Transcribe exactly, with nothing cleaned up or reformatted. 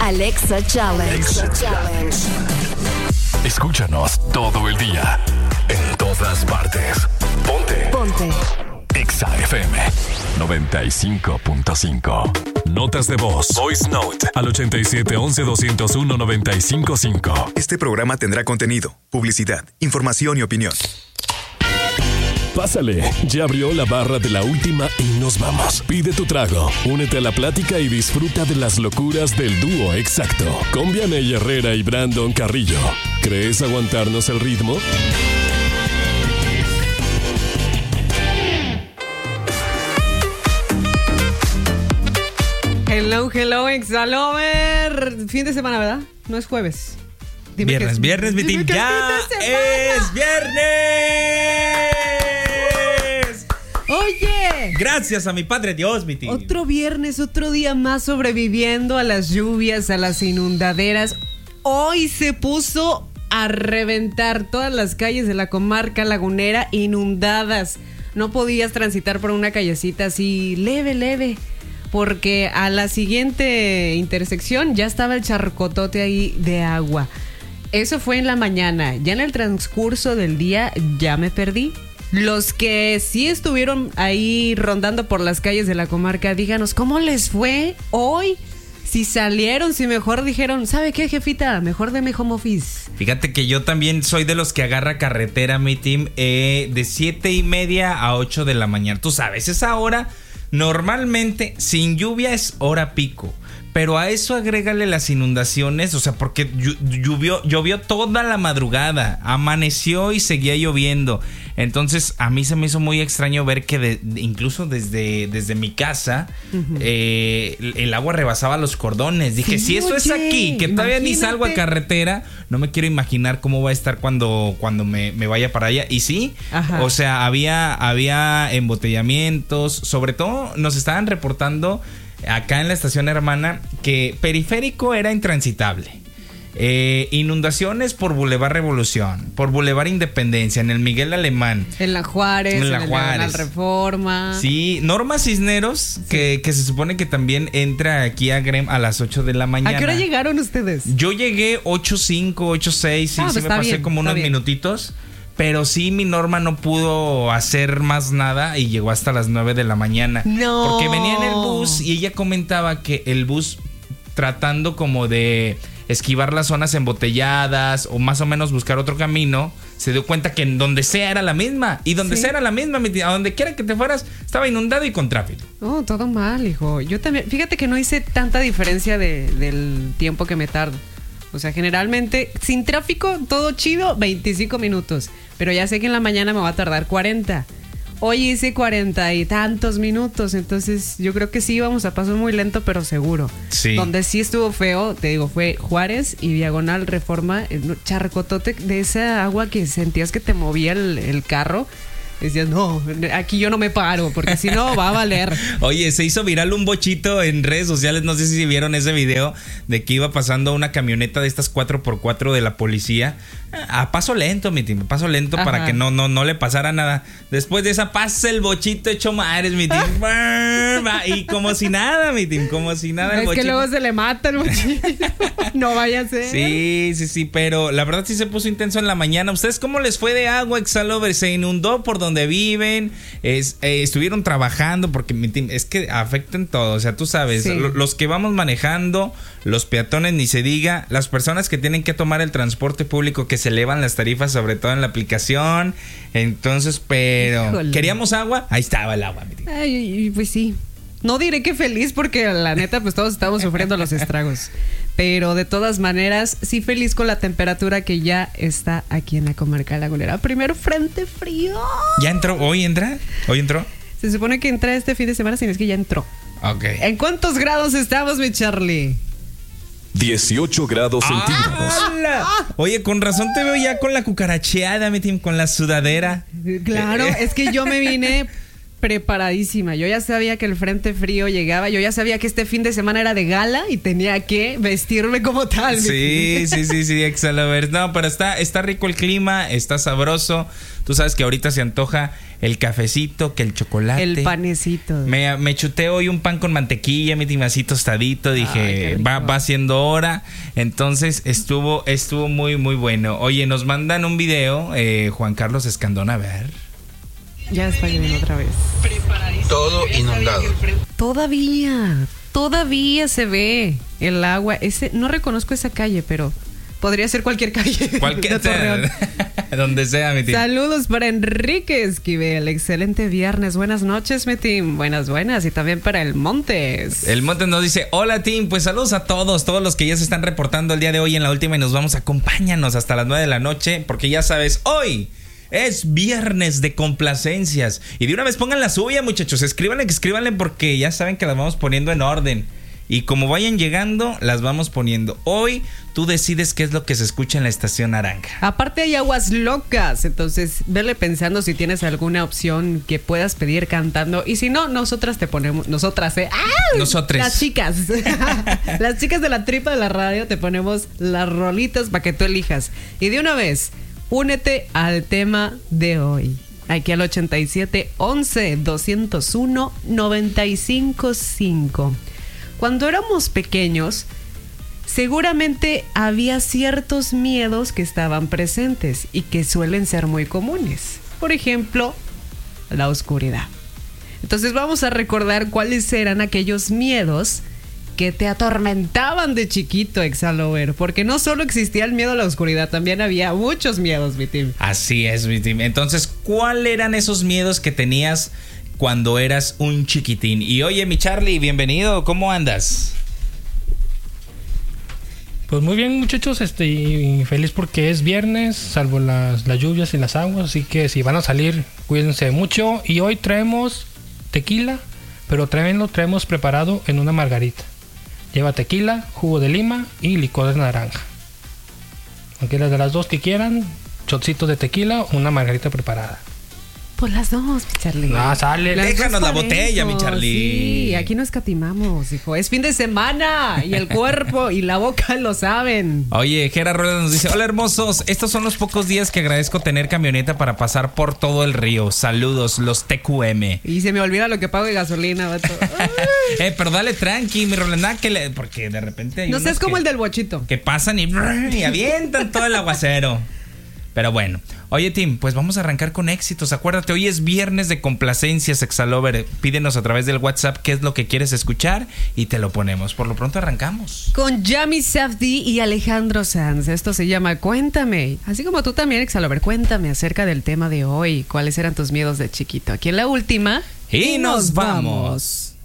Alexa Challenge. Alexa Challenge. Escúchanos todo el día, en todas partes. Ponte. Ponte. Exa F M noventa y cinco punto cinco. Notas de voz. Voice Note. Al ochenta y siete, once, doscientos uno, noventa y cinco, cinco. Este programa tendrá contenido, publicidad, información y opinión. Pásale, ya abrió la barra de la última y nos vamos. Pide tu trago, únete a la plática y disfruta de las locuras del dúo exacto. Con Vianey Herrera y Brandon Carrillo. ¿Crees aguantarnos el ritmo? Hello, hello, Exalover. Fin de semana, ¿verdad? No es jueves. Dime viernes, es, viernes, mi team. ¡Ya es viernes! Oye. Gracias a mi Padre Dios, mi team. Otro viernes, otro día más sobreviviendo a las lluvias, a las inundaderas. Hoy se puso a reventar todas las calles de la comarca lagunera inundadas. No podías transitar por una callecita así leve, leve. Porque a la siguiente intersección ya estaba el charcotote ahí de agua. Eso fue en la mañana. Ya en el transcurso del día ya me perdí. Los que sí estuvieron ahí rondando por las calles de la comarca, díganos, ¿cómo les fue hoy? Si salieron, si mejor dijeron, ¿sabe qué, jefita? Mejor deme home office. Fíjate que yo también soy de los que agarra carretera, mi team, eh, de siete y media a ocho de la mañana. Tú sabes, esa hora normalmente sin lluvia es hora pico. Pero a eso agrégale las inundaciones, o sea, porque llovió, llovió toda la madrugada, amaneció y seguía lloviendo. Entonces a mí se me hizo muy extraño ver que de, incluso desde, desde mi casa uh-huh. eh, el, el agua rebasaba los cordones. Dije, sí, si eso oye, es aquí, que todavía imagínate. Ni salgo a carretera, no me quiero imaginar cómo va a estar cuando, cuando me, me vaya para allá. Y sí, ajá. O sea, había, había embotellamientos, sobre todo nos estaban reportando acá en la estación hermana que Periférico era intransitable. Eh, inundaciones por Boulevard Revolución, por Boulevard Independencia, en el Miguel Alemán, en la Juárez, en la en Juárez, el Reforma. Sí, Norma Cisneros, sí. que, que se supone que también entra aquí a Grem a las ocho de la mañana. ¿A qué hora llegaron ustedes? Yo llegué ocho cinco, ocho seis, sí, ah, sí me pasé bien, como unos bien. minutitos. Pero sí, mi Norma no pudo hacer más nada y llegó hasta las nueve de la mañana. No. Porque venía en el bus y ella comentaba que el bus, tratando como de esquivar las zonas embotelladas o más o menos buscar otro camino, se dio cuenta que en donde sea era la misma. Y donde ¿sí? sea era la misma, a donde quiera que te fueras, estaba inundado y con tráfico. Oh, todo mal, hijo. Yo también, fíjate que no hice tanta diferencia de, del tiempo que me tardo. O sea, generalmente, sin tráfico, todo chido, veinticinco minutos. Pero ya sé que en la mañana me va a tardar cuarenta. Hoy hice cuarenta y tantos minutos. Entonces, yo creo que sí íbamos a paso muy lento, pero seguro. Sí. Donde sí estuvo feo, te digo, fue Juárez y Diagonal Reforma. Charcotote de esa agua que sentías que te movía el, el carro. Decías, no, aquí yo no me paro, porque si no va a valer. Oye, se hizo viral un bochito en redes sociales, no sé si vieron ese video, de que iba pasando una camioneta de estas cuatro por cuatro de la policía, a paso lento, mi team, paso lento. Ajá. Para que no, no, no le pasara nada. Después de esa pasa el bochito hecho madres, mi team. Y como si nada, mi team, como si nada. Es el bochito. Que luego se le mata el bochito. No vaya a ser. Sí, sí, sí, pero la verdad sí se puso intenso en la mañana. ¿Ustedes cómo les fue de agua, Exalover? ¿Se inundó por donde viven? Es, eh, ¿Estuvieron trabajando? Porque mi team, es que afectan todo. O sea, tú sabes, sí. Los que vamos manejando, los peatones ni se diga, las personas que tienen que tomar el transporte público, que se elevan las tarifas, sobre todo en la aplicación. Entonces, pero Híjole. ¿Queríamos agua? Ahí estaba el agua, mi team. Ay, pues sí. No diré que feliz, porque la neta pues todos estamos sufriendo los estragos. Pero de todas maneras, sí feliz con la temperatura que ya está aquí en la comarca lagunera. Primero frente frío. ¿Ya entró? ¿Hoy entra? ¿Hoy entró? Se supone que entra este fin de semana, si no es que ya entró. Ok. ¿En cuántos grados estamos, mi Charlie? dieciocho grados centígrados. ¡Ah! Oye, con razón te veo ya con la cucaracheada, mi team, con la sudadera. Claro, es que yo me vine preparadísima. Yo ya sabía que el frente frío llegaba. Yo ya sabía que este fin de semana era de gala y tenía que vestirme como tal. Sí, sí, sí, sí, Exalover. No, pero está, está rico el clima, está sabroso. Tú sabes que ahorita se antoja el cafecito, que el chocolate. El panecito. Me, me chuté hoy un pan con mantequilla, mi timacito tostadito. Dije, Ay, va, va siendo hora. Entonces estuvo, estuvo muy, muy bueno. Oye, nos mandan un video, eh, Juan Carlos Escandón, a ver. Ya está lloviendo otra vez. Todo inundado. Todavía, todavía se ve el agua. Ese, no reconozco esa calle, pero podría ser cualquier calle. Cualquier donde sea, mi tío. Saludos para Enrique Esquivel. Excelente viernes. Buenas noches, mi team. Buenas, buenas. Y también para el Montes. El Montes nos dice: hola, team. Pues saludos a todos, todos los que ya se están reportando el día de hoy en la última y nos vamos. Acompáñanos hasta las nueve de la noche, porque ya sabes, hoy es viernes de complacencias. Y de una vez pongan la suya, muchachos. Escríbanle, que escríbanle, porque ya saben que las vamos poniendo en orden. Y como vayan llegando, las vamos poniendo. Hoy tú decides qué es lo que se escucha en la estación naranja. Aparte hay aguas locas, entonces vele pensando si tienes alguna opción que puedas pedir cantando. Y si no, nosotras te ponemos, nosotras, ¿eh? ¡Ah! Nosotras. Las chicas. Las chicas de la tripa de la radio te ponemos las rolitas para que tú elijas. Y de una vez, únete al tema de hoy. Aquí al ochenta y siete, once, doscientos uno, noventa y cinco, cinco. Cuando éramos pequeños, seguramente había ciertos miedos que estaban presentes y que suelen ser muy comunes. Por ejemplo, la oscuridad. Entonces vamos a recordar cuáles eran aquellos miedos que te atormentaban de chiquito, Exalover. Porque no solo existía el miedo a la oscuridad, también había muchos miedos, mi team. Así es, mi team. Entonces, ¿cuáles eran esos miedos que tenías cuando eras un chiquitín? Y oye, mi Charlie, bienvenido, ¿cómo andas? Pues muy bien, muchachos, este, feliz porque es viernes, salvo las, las lluvias y las aguas, así que si van a salir, cuídense mucho. Y hoy traemos tequila, pero también lo traemos preparado en una margarita. Lleva tequila, jugo de lima y licor de naranja. Cualquiera de las dos que quieran, shotcitos de tequila o una margarita preparada. Pues las dos, mi Charlie. Ah, sale. Las Déjanos la botella, eso. mi Charlie. Sí, aquí no escatimamos, hijo. Es fin de semana y el cuerpo y la boca lo saben. Oye, Gera Rueda nos dice: hola, hermosos. Estos son los pocos días que agradezco tener camioneta para pasar por todo el río. Saludos, los T Q M. Y se me olvida lo que pago de gasolina, vato. eh, pero dale tranqui, mi Rolanda, que le, porque de repente hay no sé, es como que, el del bochito. Que pasan y, y avientan todo el aguacero. Pero bueno, oye, Tim, pues vamos a arrancar con éxitos. Acuérdate, hoy es viernes de complacencias, Exalover. Pídenos a través del WhatsApp qué es lo que quieres escuchar y te lo ponemos. Por lo pronto arrancamos con Yami Safdie y Alejandro Sanz. Esto se llama Cuéntame. Así como tú también, Exalover, cuéntame acerca del tema de hoy. ¿Cuáles eran tus miedos de chiquito? Aquí en la última. Y, y nos vamos. vamos.